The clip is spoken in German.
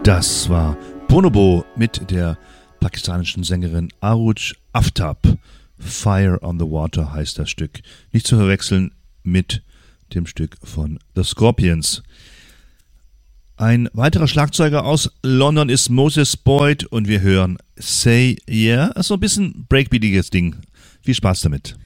Das war Bonobo mit der pakistanischen Sängerin Aruj Aftab. Fire on the Water heißt das Stück. Nicht zu verwechseln mit dem Stück von The Scorpions. Ein weiterer Schlagzeuger aus London ist Moses Boyd und wir hören Say Yeah. Das ist so ein bisschen breakbeatiges Ding. Viel Spaß damit.